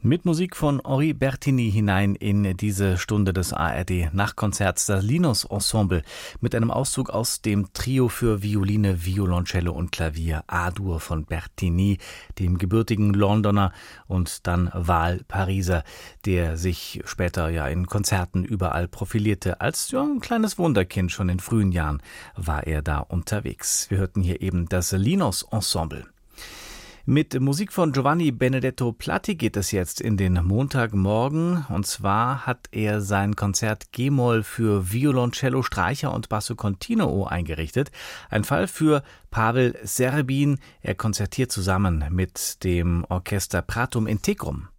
Mit Musik von Henri Bertigny hinein in diese Stunde des ARD-Nachtkonzerts, das Linus-Ensemble, mit einem Auszug aus dem Trio für Violine, Violoncello und Klavier A-Dur von Bertigny, dem gebürtigen Londoner und dann Wahlpariser, der sich später ja in Konzerten überall profilierte. Als ein kleines Wunderkind, schon in frühen Jahren, war er da unterwegs. Wir hörten hier eben das Linus-Ensemble. Mit Musik von Giovanni Benedetto Platti geht es jetzt in den Montagmorgen. Und zwar hat er sein Konzert G-Moll für Violoncello, Streicher und Basso Continuo eingerichtet. Ein Fall für Pavel Serebin. Er konzertiert zusammen mit dem Orchester Pratum Integrum.